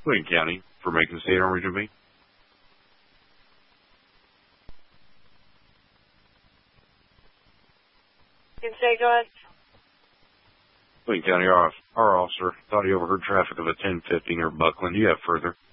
Wayne County, for Macon State on Region B. You can say, go ahead. Wayne County, our officer thought he overheard traffic of a 1050 near Buckland. Do you have further?